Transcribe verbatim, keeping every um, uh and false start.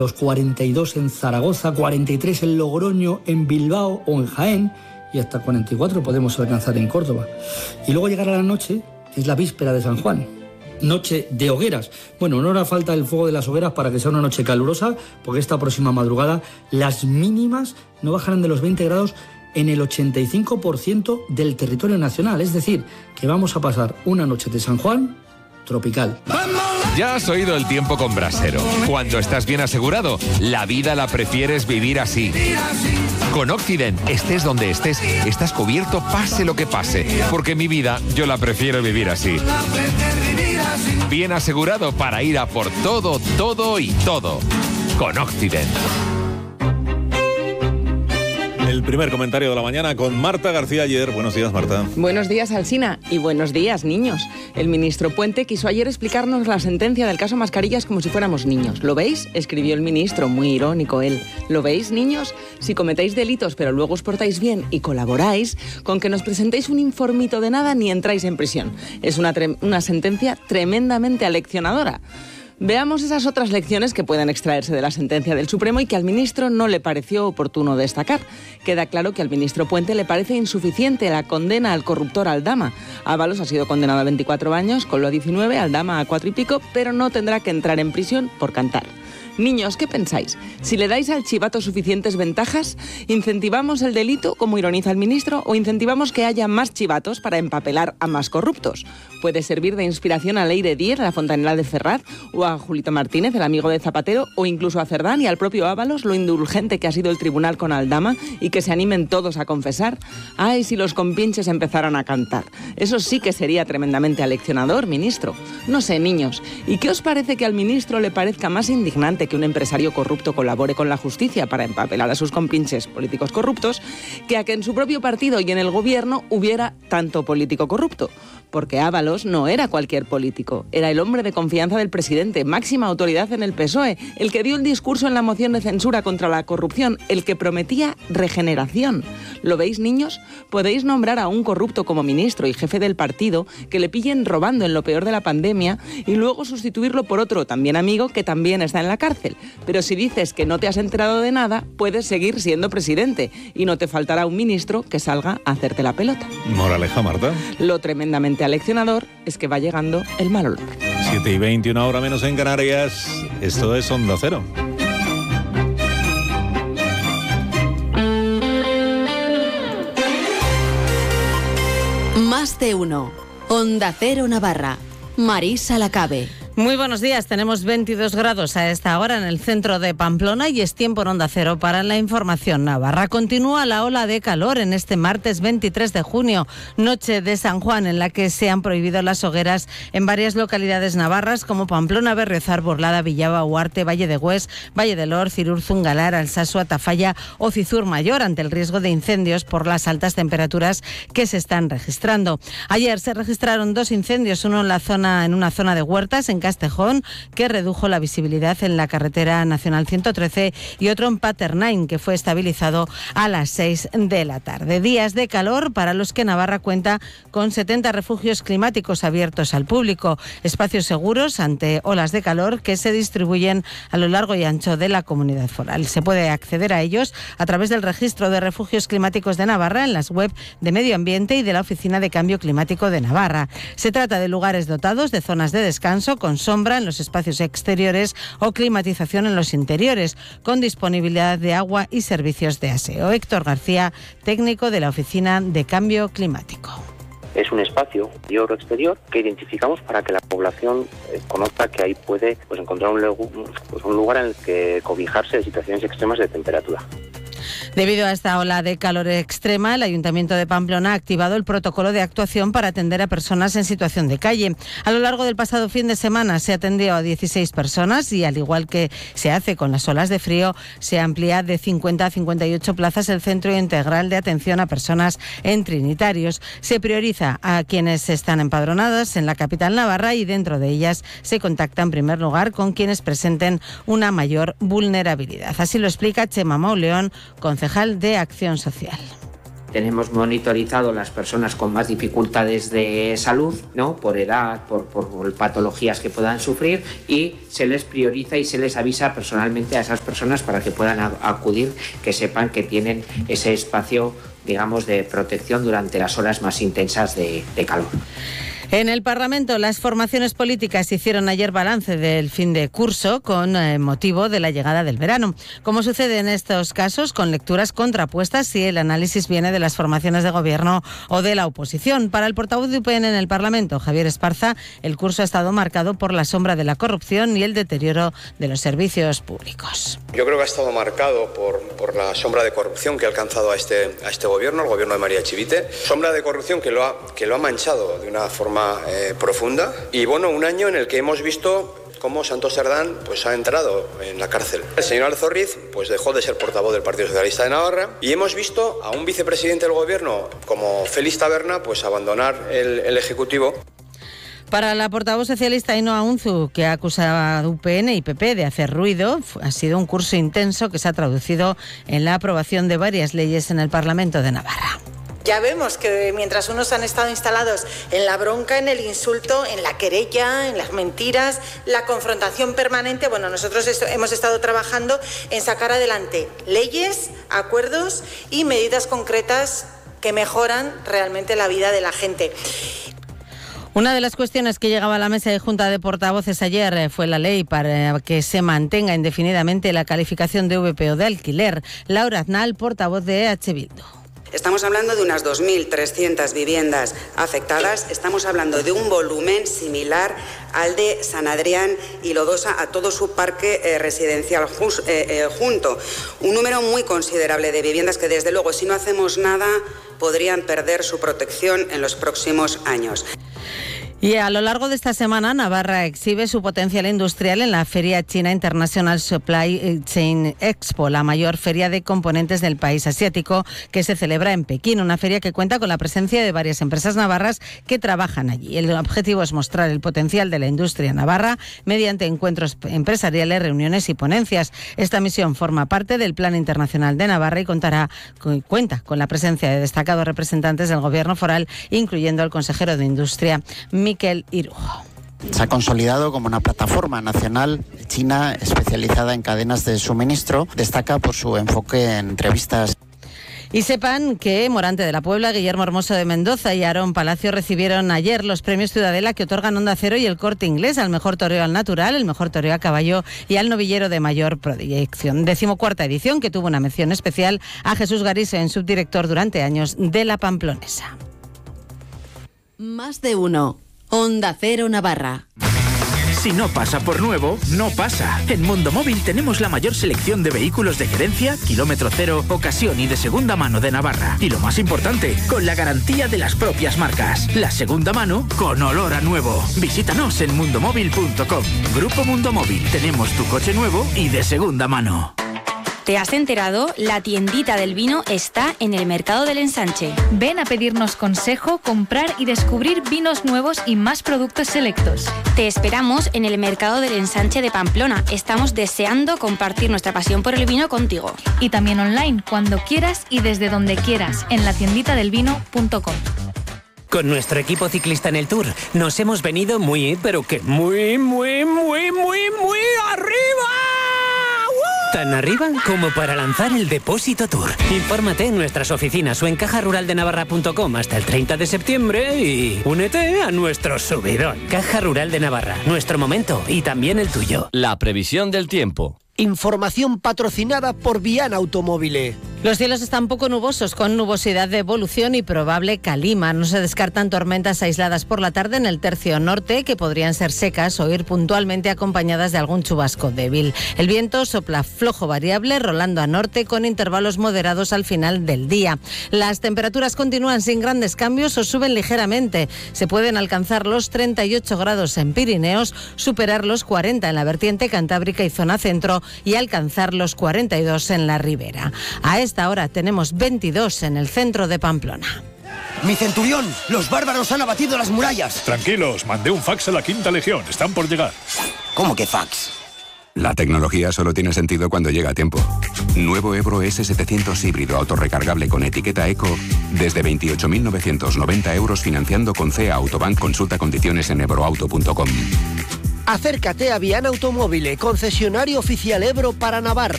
cuarenta y dos en Zaragoza, cuarenta y tres en Logroño, en Bilbao o en Jaén, y hasta cuarenta y cuatro podemos alcanzar en Córdoba. Y luego llegar a la noche, que es la víspera de San Juan. Noche de hogueras. Bueno, no hará falta el fuego de las hogueras para que sea una noche calurosa, porque esta próxima madrugada las mínimas no bajarán de los veinte grados en el ochenta y cinco por ciento del territorio nacional. Es decir, que vamos a pasar una noche de San Juan tropical. Ya has oído el tiempo con Brasero. Cuando estás bien asegurado, la vida la prefieres vivir así. Con Occident, estés donde estés, estás cubierto pase lo que pase. Porque mi vida, yo la prefiero vivir así. Bien asegurado para ir a por todo, todo y todo. Con Occident. El primer comentario de la mañana con Marta García Ayer. Buenos días, Marta. Buenos días, Alsina. Y buenos días, niños. El ministro Puente quiso ayer explicarnos la sentencia del caso Mascarillas como si fuéramos niños. ¿Lo veis? Escribió el ministro, muy irónico él. ¿Lo veis, niños? Si cometéis delitos pero luego os portáis bien y colaboráis, con que nos presentéis un informito de nada ni entráis en prisión. Es una, tre- una sentencia tremendamente aleccionadora. Veamos esas otras lecciones que pueden extraerse de la sentencia del Supremo y que al ministro no le pareció oportuno destacar. Queda claro que al ministro Puente le parece insuficiente la condena al corruptor Aldama. Ábalos ha sido condenado a veinticuatro años, Coldo a diecinueve, Aldama a cuatro y pico, pero no tendrá que entrar en prisión por cantar. Niños, ¿qué pensáis? Si le dais al chivato suficientes ventajas, ¿incentivamos el delito, como ironiza el ministro, o incentivamos que haya más chivatos para empapelar a más corruptos? Puede servir de inspiración a Leire Diez, a la Fontanela de Ferraz, o a Julito Martínez, el amigo de Zapatero, o incluso a Cerdán y al propio Ábalos, lo indulgente que ha sido el tribunal con Aldama, y que se animen todos a confesar. Ay, si los compinches empezaran a cantar. Eso sí que sería tremendamente aleccionador, ministro. No sé, niños, ¿y qué os parece que al ministro le parezca más indignante que un empresario corrupto colabore con la justicia para empapelar a sus compinches políticos corruptos, que a que en su propio partido y en el gobierno hubiera tanto político corrupto? Porque Ábalos no era cualquier político, era el hombre de confianza del presidente, máxima autoridad en el P S O E, el que dio el discurso en la moción de censura contra la corrupción, el que prometía regeneración. ¿Lo veis, niños? Podéis nombrar a un corrupto como ministro y jefe del partido, que le pillen robando en lo peor de la pandemia, y luego sustituirlo por otro también amigo que también está en la cárcel. Pero si dices que no te has enterado de nada, puedes seguir siendo presidente, y no te faltará un ministro que salga a hacerte la pelota. Moraleja, Marta. Lo tremendamente aleccionador es que va llegando el mal olor. siete y veinte, una hora menos en Canarias. Esto es Onda Cero. Más de uno. Onda Cero Navarra. Marisa Lacabe. Muy buenos días, tenemos veintidós grados a esta hora en el centro de Pamplona y es tiempo en Onda Cero para la información navarra. Continúa la ola de calor en este martes veintitrés de junio, noche de San Juan, en la que se han prohibido las hogueras en varias localidades navarras como Pamplona, Berriozar, Borlada, Villaba, Huarte, Valle de Güés, Valle del Or, Cirurzun, Galar, Alsasua, Tafalla o Cizur Mayor, ante el riesgo de incendios por las altas temperaturas que se están registrando. Ayer se registraron dos incendios, uno en la zona, en una zona de huertas, en Castejón, que redujo la visibilidad en la carretera nacional ciento trece, y otro en Paternain, que fue estabilizado a las seis de la tarde. Días de calor para los que Navarra cuenta con setenta refugios climáticos abiertos al público, espacios seguros ante olas de calor que se distribuyen a lo largo y ancho de la comunidad foral. Se puede acceder a ellos a través del registro de refugios climáticos de Navarra en las web de Medio Ambiente y de la Oficina de Cambio Climático de Navarra. Se trata de lugares dotados de zonas de descanso con sombra en los espacios exteriores o climatización en los interiores, con disponibilidad de agua y servicios de aseo. Héctor García, técnico de la Oficina de Cambio Climático. Es un espacio interior o exterior que identificamos para que la población eh, conozca que ahí puede pues, encontrar un, pues, un lugar en el que cobijarse de situaciones extremas de temperatura. Debido a esta ola de calor extrema, el Ayuntamiento de Pamplona ha activado el protocolo de actuación para atender a personas en situación de calle. A lo largo del pasado fin de semana se atendió a dieciséis personas y, al igual que se hace con las olas de frío, se amplía de cincuenta a cincuenta y ocho plazas el Centro Integral de Atención a Personas en Trinitarios. Se prioriza a quienes están empadronadas en la capital navarra y dentro de ellas se contacta en primer lugar con quienes presenten una mayor vulnerabilidad. Así lo explica Chema Mauleón, concejal de Acción Social. tenemos monitorizado las personas con más dificultades de salud, ¿no? Por edad, por, por patologías que puedan sufrir, y se les prioriza y se les avisa personalmente a esas personas para que puedan a- acudir, que sepan que tienen ese espacio, digamos, de protección durante las horas más intensas de, de calor. En el Parlamento, las formaciones políticas hicieron ayer balance del fin de curso con eh, motivo de la llegada del verano. Como sucede en estos casos, con lecturas contrapuestas si el análisis viene de las formaciones de gobierno o de la oposición. Para el portavoz de U P N en el Parlamento, Javier Esparza, el curso ha estado marcado por la sombra de la corrupción y el deterioro de los servicios públicos. Yo creo que ha estado marcado por, por la sombra de corrupción que ha alcanzado a este, a este gobierno, el gobierno de María Chivite. Sombra de corrupción que lo ha, que lo ha manchado de una forma Eh, profunda, y bueno, un año en el que hemos visto cómo Santos Cerdán pues ha entrado en la cárcel. El señor Alzorriz pues dejó de ser portavoz del Partido Socialista de Navarra, y hemos visto a un vicepresidente del gobierno como Félix Taberna pues abandonar el, el Ejecutivo. Para la portavoz socialista Ainhoa Unzu, que acusa a U P N y P P de hacer ruido, ha sido un curso intenso que se ha traducido en la aprobación de varias leyes en el Parlamento de Navarra. Ya vemos que mientras unos han estado instalados en la bronca, en el insulto, en la querella, en las mentiras, la confrontación permanente, bueno, nosotros esto, hemos estado trabajando en sacar adelante leyes, acuerdos y medidas concretas que mejoran realmente la vida de la gente. Una de las cuestiones que llegaba a la mesa de Junta de Portavoces ayer fue la ley para que se mantenga indefinidamente la calificación de V P O de alquiler. Laura Aznal, portavoz de E H Bildu. Estamos hablando de unas dos mil trescientas viviendas afectadas, estamos hablando de un volumen similar al de San Adrián y Lodosa, a todo su parque eh, residencial jus, eh, eh, junto. Un número muy considerable de viviendas que, desde luego, si no hacemos nada, podrían perder su protección en los próximos años. Y a lo largo de esta semana, Navarra exhibe su potencial industrial en la Feria China International Supply Chain Expo, la mayor feria de componentes del país asiático, que se celebra en Pekín. Una feria que cuenta con la presencia de varias empresas navarras que trabajan allí. El objetivo es mostrar el potencial de la industria navarra mediante encuentros empresariales, reuniones y ponencias. Esta misión forma parte del Plan Internacional de Navarra y contará, cuenta con la presencia de destacados representantes del Gobierno foral, incluyendo el consejero de Industria, Miquel Irujo. Se ha consolidado como una plataforma nacional china especializada en cadenas de suministro. Destaca por su enfoque en entrevistas. Y sepan que Morante de la Puebla, Guillermo Hermoso de Mendoza y Aarón Palacio recibieron ayer los premios Ciudadela que otorgan Onda Cero y El Corte Inglés al mejor toreo al natural, el mejor toreo a caballo y al novillero de mayor proyección. Decimocuarta edición que tuvo una mención especial a Jesús Gariso, subdirector durante años de La Pamplonesa. Más de uno. Onda Cero Navarra. Si no pasa por nuevo, no pasa. En Mundo Móvil tenemos la mayor selección de vehículos de gerencia, kilómetro cero, ocasión y de segunda mano de Navarra. Y lo más importante, con la garantía de las propias marcas. La segunda mano con olor a nuevo. Visítanos en mundomóvil punto com. Grupo Mundo Móvil. Tenemos tu coche nuevo y de segunda mano. ¿Te has enterado? La tiendita del vino está en el Mercado del Ensanche. Ven a pedirnos consejo, comprar y descubrir vinos nuevos y más productos selectos. Te esperamos en el Mercado del Ensanche de Pamplona. Estamos deseando compartir nuestra pasión por el vino contigo. Y también online, cuando quieras y desde donde quieras, en la tiendita del vino punto com. Con nuestro equipo ciclista en el Tour nos hemos venido muy, pero que muy, muy, muy, muy, muy arriba. Tan arriba como para lanzar el Depósito Tour. Infórmate en nuestras oficinas o en caja rural de navarra punto com hasta el treinta de septiembre y únete a nuestro subidón. Caja Rural de Navarra, nuestro momento y también el tuyo. La previsión del tiempo. Información patrocinada por Viana Automóvil. Los cielos están poco nubosos, con nubosidad de evolución y probable calima. No se descartan tormentas aisladas por la tarde en el tercio norte, que podrían ser secas o ir puntualmente acompañadas de algún chubasco débil. El viento sopla flojo variable, rolando a norte, con intervalos moderados al final del día. Las temperaturas continúan sin grandes cambios o suben ligeramente. Se pueden alcanzar los treinta y ocho grados en Pirineos, superar los cuarenta en la vertiente cantábrica y zona centro y alcanzar los cuarenta y dos en la ribera. A esta hora tenemos veintidós en el centro de Pamplona. Mi centurión, los bárbaros han abatido las murallas. Tranquilos, mandé un fax a la Quinta Legión, están por llegar. ¿Cómo que fax? La tecnología solo tiene sentido cuando llega a tiempo. Nuevo Ebro ese setecientos híbrido autorrecargable con etiqueta Eco desde veintiocho mil novecientos noventa euros financiando con C E A Autobank. Consulta condiciones en ebroauto punto com. Acércate a Viana Automóvil, concesionario oficial Ebro para Navarra.